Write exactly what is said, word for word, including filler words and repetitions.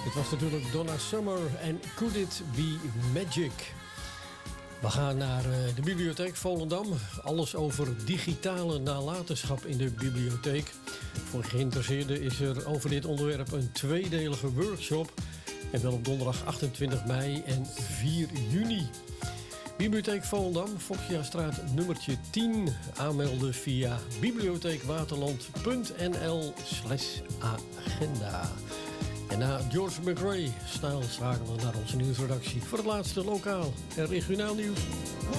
Dit was natuurlijk Donna Summer en Could It Be Magic. We gaan naar de bibliotheek Volendam. Alles over digitale nalatenschap in de bibliotheek. Voor geïnteresseerden is er over dit onderwerp een tweedelige workshop. En wel op donderdag achtentwintig mei en vier juni. Bibliotheek Volendam, Fokkiastraat nummertje tien. Aanmelden via bibliotheekwaterland.nl slash agenda. En na George McRae snel schakelen we naar onze nieuwsredactie voor het laatste lokaal en regionaal nieuws.